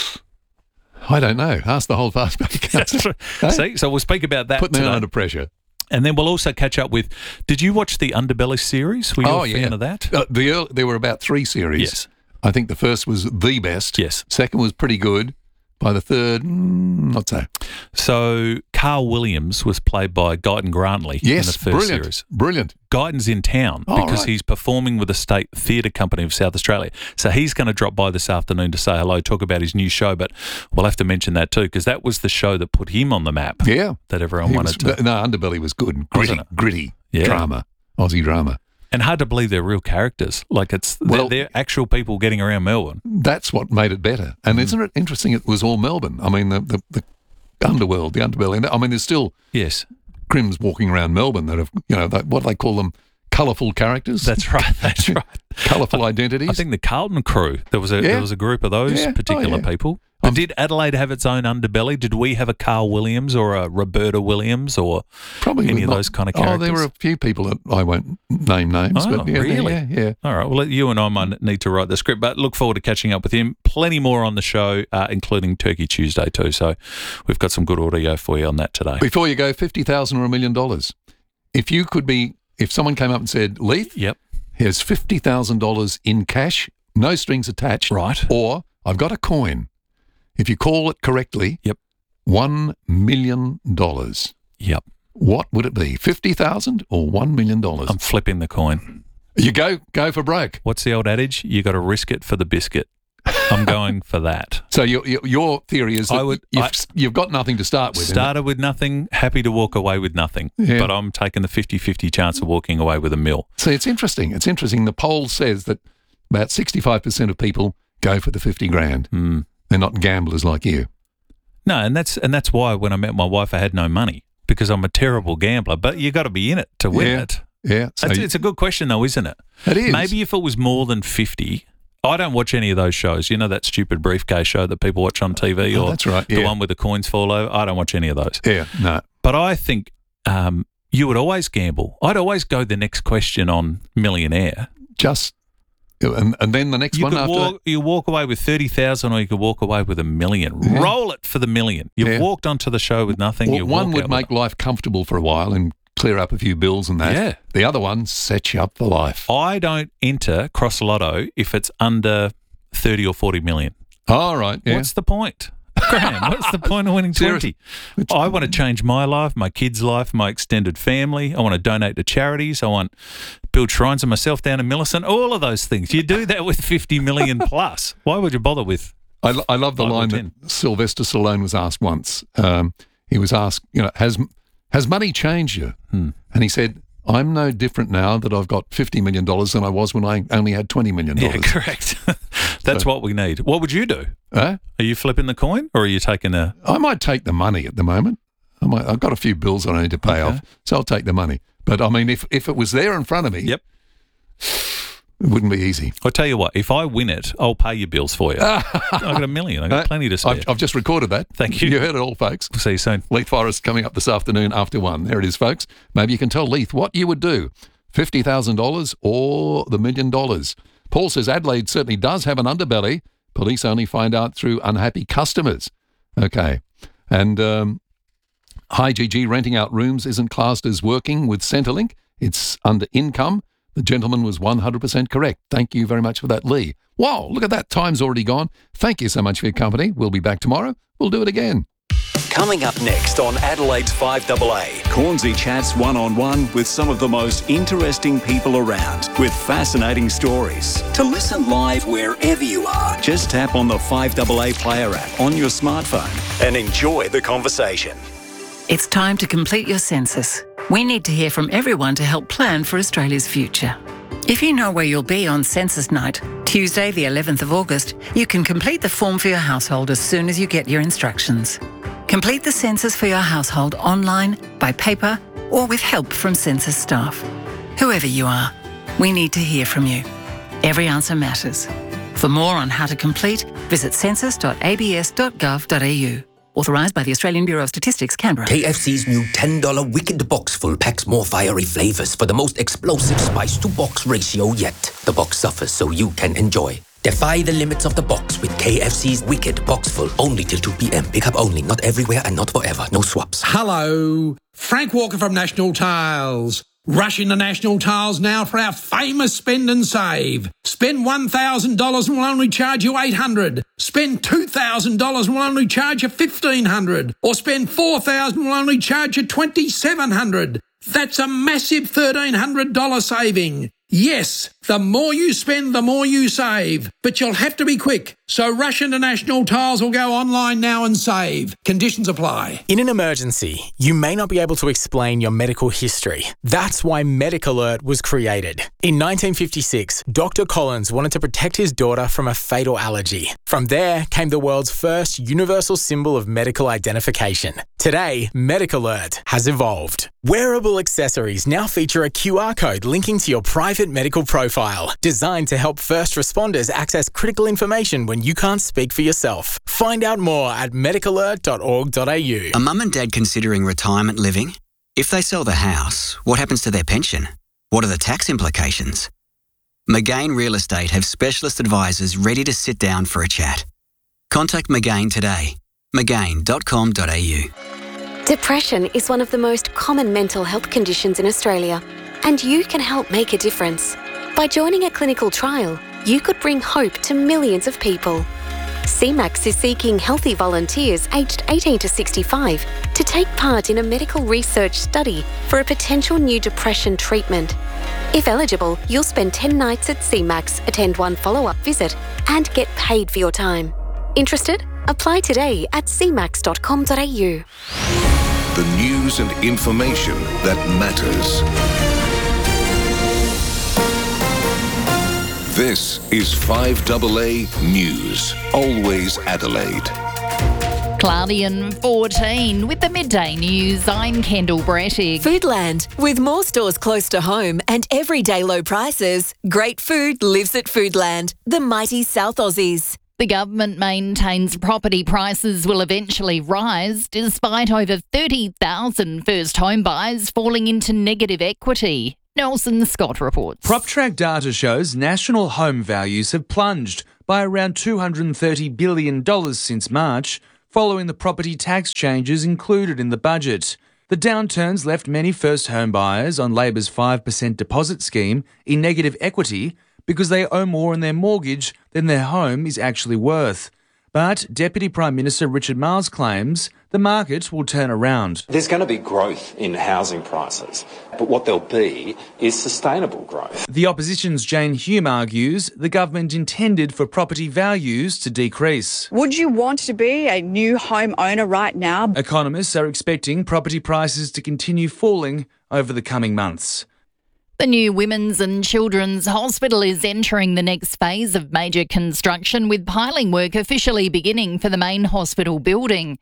I don't know. Ask the Holdfast Bay Council. See, so we'll speak about that Put them under pressure. And then we'll also catch up with, did you watch the Underbelly series? Were you a fan of that? There were about 3 series. Yes. I think the first was the best. Yes. Second was pretty good. By the third, not so. So Carl Williams was played by Guyton Grantley in the first series. Brilliant. Guyton's in town because he's performing with the State Theatre Company of South Australia. So he's going to drop by this afternoon to say hello, talk about his new show. But we'll have to mention that too because that was the show that put him on the map. Yeah. That everyone wanted to. No, Underbelly was good. Gritty drama, Aussie drama. And hard to believe they're real characters. Like they're actual people getting around Melbourne. That's what made it better. And isn't it interesting it was all Melbourne? I mean, the underworld, the underbelly. I mean, there's still crims walking around Melbourne that have, what do they call them? Colourful characters. That's right. Colourful identities. I think the Carlton crew, there was a group of those particular people. But did Adelaide have its own underbelly? Did we have a Carl Williams or a Roberta Williams or probably any of those kind of characters? Oh, there were a few people that I won't name names. Oh, but really? Yeah. All right. Well, you and I might need to write the script, but look forward to catching up with him. Plenty more on the show, including Turkey Tuesday too. So we've got some good audio for you on that today. Before you go, $50,000 or $1 million. If someone came up and said, Leith, here's $50,000 in cash, no strings attached. Right. Or I've got a coin. If you call it correctly, $1 million. Yep. What would it be? $50,000 or $1 million? I'm flipping the coin. You go for broke. What's the old adage? You got to risk it for the biscuit. I'm going for that. So your theory is that you've got nothing to start with. Started with nothing, happy to walk away with nothing. Yeah. But I'm taking the 50-50 chance of walking away with $1 million. See, it's interesting. The poll says that about 65% of people go for the $50,000. They're not gamblers like you. No, and that's why when I met my wife, I had no money. because I'm a terrible gambler. But you got to be in it to win it. Yeah. So It's a good question, though, isn't it? It is. Maybe if it was more than 50. I don't watch any of those shows. You know that stupid briefcase show that people watch on TV, or that's right. the one where the coins fall over? I don't watch any of those. Yeah, no. But I think you would always gamble. I'd always go the next question on Millionaire. And then the next one after that. You walk away with 30,000, or you could walk away with $1 million. Yeah. Roll it for the million. You've walked onto the show with nothing. Well, one would make life comfortable for a while and clear up a few bills and that. Yeah. The other one sets you up for life. I don't enter Cross Lotto if it's under 30 or 40 million. All right. Yeah. What's the point? Graham, what's the point of winning 20? I want to change my life, my kids' life, my extended family. I want to donate to charities. I want to build shrines of myself down in Millicent, all of those things. You do that with 50 million plus. Why would you bother with I love the line that Sylvester Stallone was asked once. He was asked, has money changed you? And he said, I'm no different now that I've got $50 million than I was when I only had $20 million. Yeah, correct. That's what we need. What would you do? Are you flipping the coin, or are you taking a... I might take the money at the moment. I've got a few bills I need to pay off, so I'll take the money. But, I mean, if it was there in front of me, it wouldn't be easy. I'll tell you what, if I win it, I'll pay your bills for you. I've got $1 million. I've got plenty to spare. I've just recorded that. Thank you. You heard it all, folks. We'll see you soon. Leith Forest coming up this afternoon after 1. There it is, folks. Maybe you can tell Leith what you would do, $50,000 or the $1 million. Paul says Adelaide certainly does have an underbelly. Police only find out through unhappy customers. Okay. And Hi GG, renting out rooms isn't classed as working with Centrelink. It's under income. The gentleman was 100% correct. Thank you very much for that, Lee. Wow, look at that. Time's already gone. Thank you so much for your company. We'll be back tomorrow. We'll do it again. Coming up next on Adelaide's 5AA, Cornsey chats one-on-one with some of the most interesting people around with fascinating stories. To listen live wherever you are, just tap on the 5AA Player app on your smartphone and enjoy the conversation. It's time to complete your census. We need to hear from everyone to help plan for Australia's future. If you know where you'll be on census night, Tuesday the 11th of August, you can complete the form for your household as soon as you get your instructions. Complete the census for your household online, by paper, or with help from census staff. Whoever you are, we need to hear from you. Every answer matters. For more on how to complete, visit census.abs.gov.au. Authorised by the Australian Bureau of Statistics, Canberra. KFC's new $10 Wicked Box full packs more fiery flavours for the most explosive spice-to-box ratio yet. The box suffers so you can enjoy. Defy the limits of the box with KFC's Wicked Box full. Only till 2 p.m. Pick up only. Not everywhere and not forever. No swaps. Hello. Frank Walker from National Tiles. Rush into National Tiles now for our famous spend and save. Spend $1,000 and we'll only charge you $800. Spend $2,000 and we'll only charge you $1,500. Or spend $4,000 and we'll only charge you $2,700. That's a massive $1,300 saving. Yes, the more you spend, the more you save. But you'll have to be quick. So rush into National Tiles or go online now and save. Conditions apply. In an emergency, you may not be able to explain your medical history. That's why MedicAlert was created. In 1956, Dr. Collins wanted to protect his daughter from a fatal allergy. From there came the world's first universal symbol of medical identification. Today, MedicAlert has evolved. Wearable accessories now feature a QR code linking to your private medical profile, designed to help first responders access critical information when you can't speak for yourself. Find out more at medicalert.org.au. A mum and dad considering retirement living? If they sell the house, what happens to their pension? What are the tax implications? McGain Real Estate have specialist advisors ready to sit down for a chat. Contact McGain today. McGain.com.au. Depression is one of the most common mental health conditions in Australia, and you can help make a difference. By joining a clinical trial, you could bring hope to millions of people. CMAX is seeking healthy volunteers aged 18 to 65 to take part in a medical research study for a potential new depression treatment. If eligible, you'll spend 10 nights at CMAX, attend one follow-up visit, and get paid for your time. Interested? Apply today at cmax.com.au. The news and information that matters. This is 5AA News, always Adelaide. Cloudy and 14 with the midday news. I'm Kendall Brettig. Foodland. With more stores close to home and everyday low prices, great food lives at Foodland, the mighty South Aussies. The government maintains property prices will eventually rise despite over 30,000 first home buyers falling into negative equity. Nelson Scott reports. PropTrack data shows national home values have plunged by around $230 billion since March, following the property tax changes included in the budget. The downturns left many first home buyers on Labor's 5% deposit scheme in negative equity because they owe more on their mortgage than their home is actually worth. But Deputy Prime Minister Richard Marles claims the market will turn around. There's going to be growth in housing prices, but what there'll be is sustainable growth. The opposition's Jane Hume argues the government intended for property values to decrease. Would you want to be a new home owner right now? Economists are expecting property prices to continue falling over the coming months. The new Women's and Children's Hospital is entering the next phase of major construction, with piling work officially beginning for the main hospital building.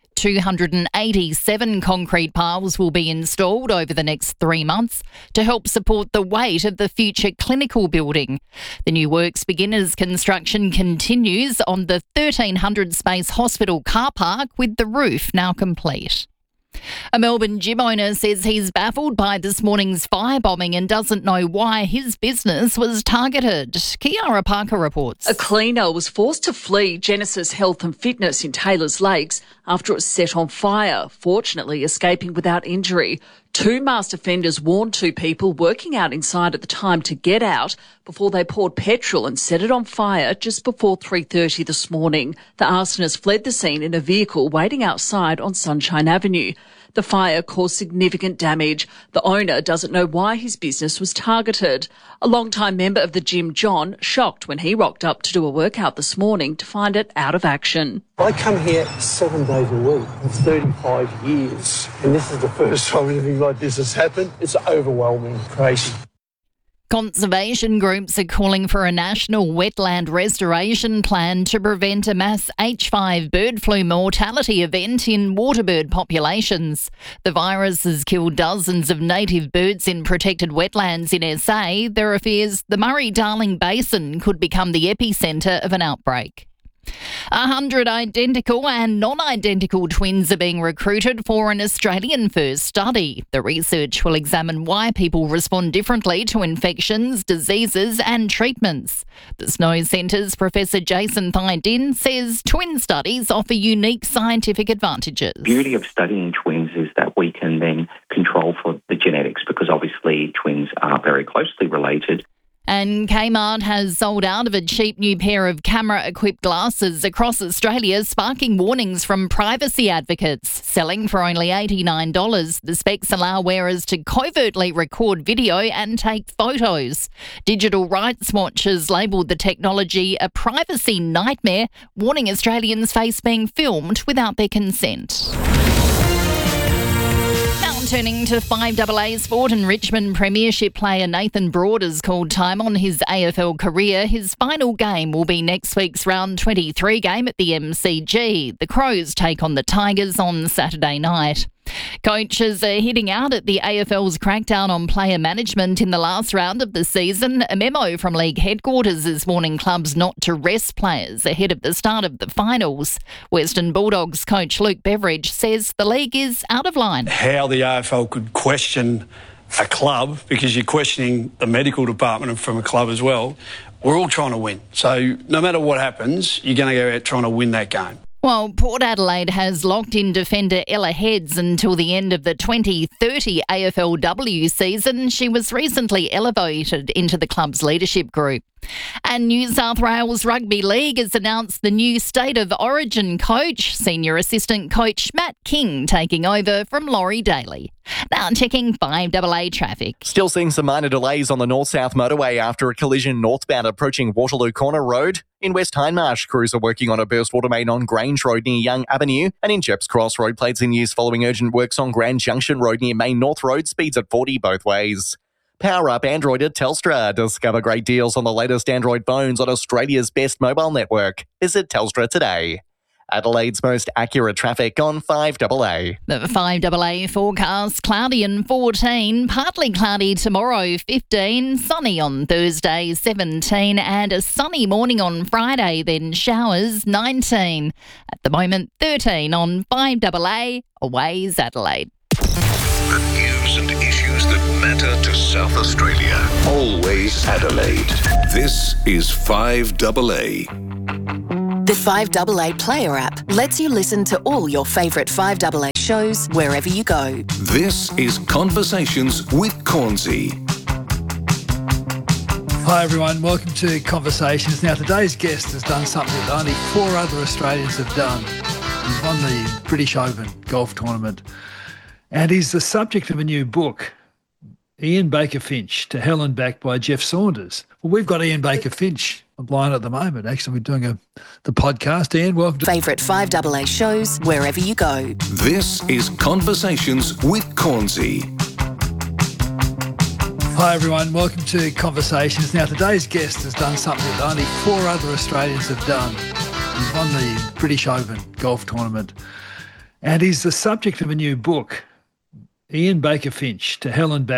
287 concrete piles will be installed over the next 3 months to help support the weight of the future clinical building. The new works begin as construction continues on the 1,300 space hospital car park, with the roof now complete. A Melbourne gym owner says he's baffled by this morning's firebombing and doesn't know why his business was targeted. Kiara Parker reports. A cleaner was forced to flee Genesis Health and Fitness in Taylors Lakes after it was set on fire, fortunately escaping without injury. 2 masked offenders warned 2 people working out inside at the time to get out before they poured petrol and set it on fire just before 3:30 this morning. The arsonist fled the scene in a vehicle waiting outside on Sunshine Avenue. The fire caused significant damage. The owner doesn't know why his business was targeted. A long-time member of the gym, John, shocked when he rocked up to do a workout this morning to find it out of action. I come here 7 days a week for 35 years, and this is the first time anything like this has happened. It's overwhelming, crazy. Conservation groups are calling for a national wetland restoration plan to prevent a mass H5 bird flu mortality event in waterbird populations. The virus has killed dozens of native birds in protected wetlands in SA. There are fears the Murray-Darling Basin could become the epicentre of an outbreak. 100 identical and non-identical twins are being recruited for an Australian-first study. The research will examine why people respond differently to infections, diseases and treatments. The Snow Centre's Professor Jason Thai-Din says twin studies offer unique scientific advantages. The beauty of studying twins is that we can then control for the genetics, because obviously twins are very closely related. And Kmart has sold out of a cheap new pair of camera-equipped glasses across Australia, sparking warnings from privacy advocates. Selling for only $89, the specs allow wearers to covertly record video and take photos. Digital Rights Watch has labelled the technology a privacy nightmare, warning Australians face being filmed without their consent. Turning to 5AA sport, and Richmond Premiership player Nathan Broad has called time on his AFL career. His final game will be next week's round 23 game at the MCG. The Crows take on the Tigers on Saturday night. Coaches are hitting out at the AFL's crackdown on player management in the last round of the season. A memo from league headquarters is warning clubs not to rest players ahead of the start of the finals. Western Bulldogs coach Luke Beveridge says the league is out of line. How the AFL could question a club, because you're questioning the medical department from a club as well. We're all trying to win. So no matter what happens, you're going to go out trying to win that game. Well, Port Adelaide has locked in defender Ella Heads until the end of the 2030 AFLW season. She was recently elevated into the club's leadership group. And New South Wales Rugby League has announced the new State of Origin coach, Senior Assistant Coach Matt King, taking over from Laurie Daly. Now checking 5AA traffic. Still seeing some minor delays on the North-South motorway after a collision northbound approaching Waterloo Corner Road. In West Hindmarsh, crews are working on a burst water main on Grange Road near Young Avenue. And in Jeps Cross, road plates in use following urgent works on Grand Junction Road near Main North Road, speeds at 40 both ways. Power up Android at Telstra. Discover great deals on the latest Android phones on Australia's best mobile network. Visit Telstra today. Adelaide's most accurate traffic on 5AA. The 5AA forecast, cloudy and 14, partly cloudy tomorrow 15, sunny on Thursday 17 and a sunny morning on Friday, then showers 19. At the moment 13 on 5AA, Aways Adelaide. The news and issues that matter to South Australia. Always Adelaide. This is 5AA. The 5AA Player app lets you listen to all your favourite 5AA shows wherever you go. This is Conversations with Cornsey. Hi everyone, welcome to Conversations. Now today's guest has done something that only 4 other Australians have done. He's won the British Open golf tournament and he's the subject of a new book, Ian Baker Finch, To Hell and Back by Jeff Saunders. Well, we've got Ian Baker Finch online at the moment. Actually, we're doing the podcast. Ian, welcome to... Favourite 5AA shows wherever you go. This is Conversations with Cornsey. Hi everyone, welcome to Conversations. Now today's guest has done something that only 4 other Australians have done. He's won the British Open golf tournament and he's the subject of a new book, Ian Baker Finch, To Hell and Back